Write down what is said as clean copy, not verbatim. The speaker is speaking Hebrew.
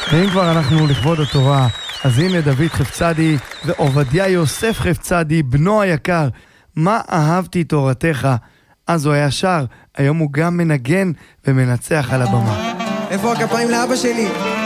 ואם כבר אנחנו לכבוד התורה, אז הנה דוד חפצדי ועובדיה יוסף חפצדי, בנו היקר, מה אהבתי תורתך. אז הוא היה שר, היום הוא גם מנגן ומנצח על הבמה. איפה הכפיים לאבא שלי?